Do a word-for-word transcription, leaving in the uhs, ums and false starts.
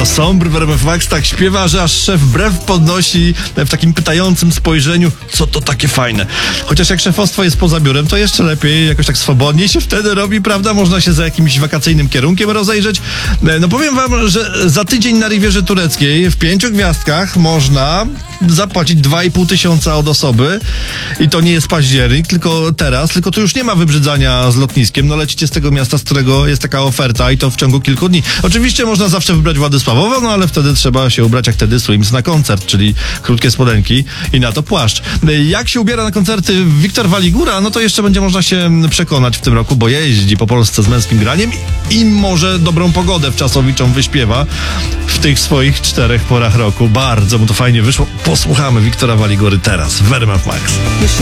Sombre w R M F Max tak śpiewa, że aż szef brew podnosi w takim pytającym spojrzeniu, co to takie fajne. Chociaż jak szefostwo jest poza biurem, to jeszcze lepiej, jakoś tak swobodniej się wtedy robi, prawda? Można się za jakimś wakacyjnym kierunkiem rozejrzeć. No powiem wam, że za tydzień na Rivierze Tureckiej w pięciu gwiazdkach można zapłacić dwa i pół tysiąca od osoby i to nie jest październik, tylko teraz, tylko tu już nie ma wybrzydzania z lotniskiem, no lecicie z tego miasta, z którego jest taka oferta i to w ciągu kilku dni. Oczywiście można zawsze wybrać Władysławowo, no ale wtedy trzeba się ubrać jak Teddy Swims na koncert, czyli krótkie spodenki i na to płaszcz. Jak się ubiera na koncerty Wiktor Waligura, no to jeszcze będzie można się przekonać w tym roku, bo jeździ po Polsce z męskim graniem i może dobrą pogodę wczasowiczą wyśpiewa w tych swoich czterech porach roku. Bardzo mu to fajnie wyszło. Posłuchamy Wiktora Waligury teraz w R M F Max.